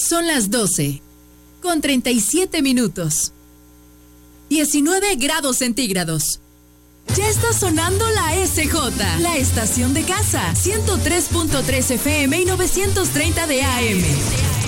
Son las 12, con 37 minutos. 19 grados centígrados. Ya está sonando la SJ, la estación de casa, 103.3 FM y 930 de AM.